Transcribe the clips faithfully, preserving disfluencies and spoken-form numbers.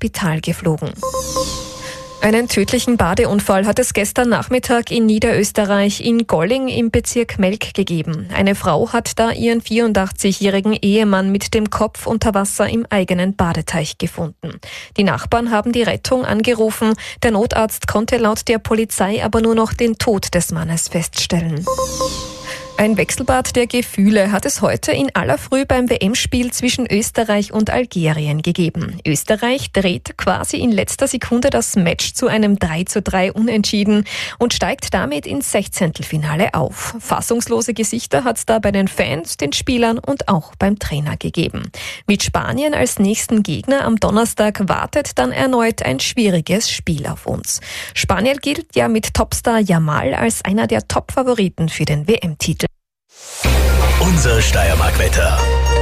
Spital geflogen. Einen tödlichen Badeunfall hat es gestern Nachmittag in Niederösterreich in Golling im Bezirk Melk gegeben. Eine Frau hat da ihren vierundachtzigjährigen Ehemann mit dem Kopf unter Wasser im eigenen Badeteich gefunden. Die Nachbarn haben die Rettung angerufen. Der Notarzt konnte laut der Polizei aber nur noch den Tod des Mannes feststellen. Ein Wechselbad der Gefühle hat es heute in aller Früh beim W M-Spiel zwischen Österreich und Algerien gegeben. Österreich dreht quasi in letzter Sekunde das Match zu einem drei zu drei Unentschieden und steigt damit ins Sechzehntelfinale auf. Fassungslose Gesichter hat es da bei den Fans, den Spielern und auch beim Trainer gegeben. Mit Spanien als nächsten Gegner am Donnerstag wartet dann erneut ein schwieriges Spiel auf uns. Spanien gilt ja mit Topstar Yamal als einer der Top-Favoriten für den W M-Titel. Unser Steiermark-Wetter.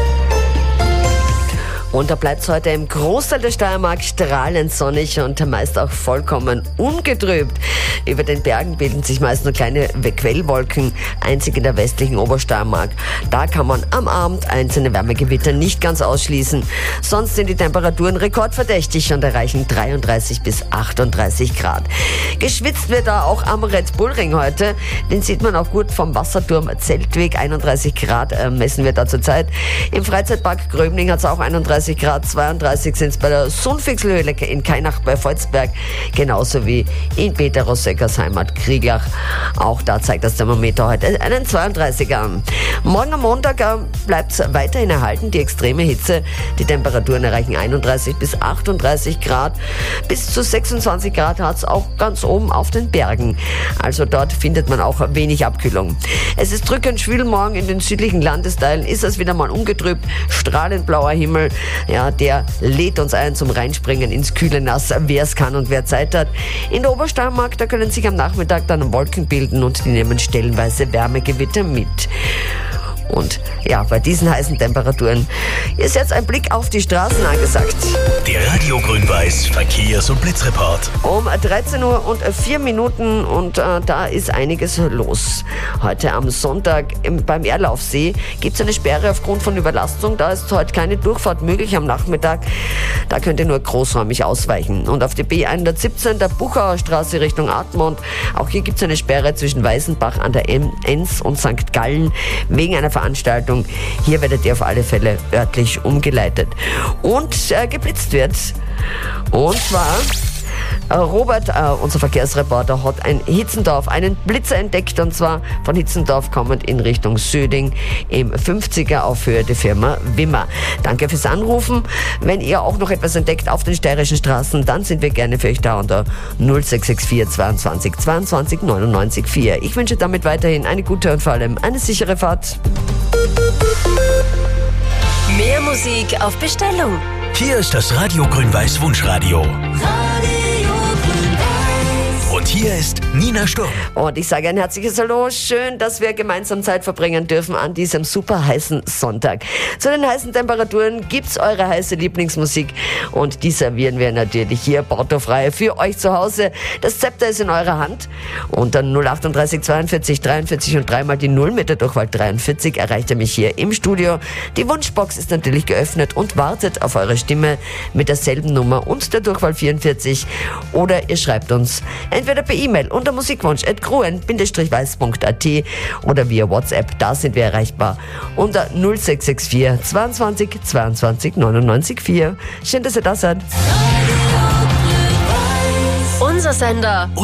Und da bleibt es heute im Großteil der Steiermark strahlend sonnig und meist auch vollkommen ungetrübt. Über den Bergen bilden sich meist nur kleine Quellwolken, einzig in der westlichen Obersteiermark. Da kann man am Abend einzelne Wärmegewitter nicht ganz ausschließen. Sonst sind die Temperaturen rekordverdächtig und erreichen dreiunddreißig bis achtunddreißig Grad. Geschwitzt wird da auch am Red Bull Ring heute. Den sieht man auch gut vom Wasserturm Zeltweg. einunddreißig Grad äh, messen wir da zurzeit. Im Freizeitpark Gröbning hat es auch einunddreißig Grad, zweiunddreißig sind es bei der Sundfixelhöhle in Kainach bei Volzberg, genauso wie in Peter Roseckers Heimat Krieglach. Auch da zeigt das Thermometer heute einen zweiunddreißiger an. Morgen am Montag äh, bleibt es weiterhin erhalten, die extreme Hitze. Die Temperaturen erreichen einunddreißig bis achtunddreißig Grad. Bis zu sechsundzwanzig Grad hat es auch ganz oben auf den Bergen. Also dort findet man auch wenig Abkühlung. Es ist drückend schwül morgen in den südlichen Landesteilen, ist es wieder mal ungetrübt, strahlend blauer Himmel. Ja, der lädt uns ein zum Reinspringen ins kühle Nass, wer es kann und wer Zeit hat. In der Obersteiermark, da können sich am Nachmittag dann Wolken bilden und die nehmen stellenweise Wärmegewitter mit. Und ja, bei diesen heißen Temperaturen ist jetzt ein Blick auf die Straßen angesagt. Der Radio Grün-Weiß Verkehrs- und Blitzreport. Um dreizehn Uhr und vier Minuten und äh, da ist einiges los. Heute am Sonntag im, beim Erlaufsee gibt es eine Sperre aufgrund von Überlastung. Da ist heute keine Durchfahrt möglich am Nachmittag. Da könnt ihr nur großräumig ausweichen. Und auf die B hundertsiebzehn, der Buchauer Straße Richtung Admont, auch hier gibt es eine Sperre zwischen Weißenbach an der Enns und Sankt Gallen wegen einer Veranstaltung. Hier werdet ihr auf alle Fälle örtlich umgeleitet. Und äh, geblitzt wird. Und zwar äh, Robert, äh, unser Verkehrsreporter, hat in Hitzendorf einen Blitzer entdeckt, und zwar von Hitzendorf kommend in Richtung Söding im fünfziger auf Höhe der Firma Wimmer. Danke fürs Anrufen. Wenn ihr auch noch etwas entdeckt auf den steirischen Straßen, dann sind wir gerne für euch da unter null sechs sechs vier zweiundzwanzig zweiundzwanzig neunundneunzig vier. Ich wünsche damit weiterhin eine gute und vor allem eine sichere Fahrt. Mehr Musik auf Bestellung. Hier ist das Radio Grün-Weiß Wunschradio. Und hier ist Nina Sturm. Und ich sage ein herzliches Hallo. Schön, dass wir gemeinsam Zeit verbringen dürfen an diesem super heißen Sonntag. Zu den heißen Temperaturen gibt's eure heiße Lieblingsmusik. Und die servieren wir natürlich hier portofrei für euch zu Hause. Das Zepter ist in eurer Hand. Und dann null achtunddreißig zweiundvierzig dreiundvierzig und dreimal die null mit der Durchwahl dreiundvierzig erreicht ihr mich hier im Studio. Die Wunschbox ist natürlich geöffnet und wartet auf eure Stimme mit derselben Nummer und der Durchwahl vierundvierzig. Oder ihr schreibt uns entweder per E-Mail unter musikwunsch at gruen weiß punkt a t oder via WhatsApp, da sind wir erreichbar unter null sechs sechs vier zweiundzwanzig zweiundzwanzig neunundneunzig vier. Schön, dass ihr da seid. Unser Sender.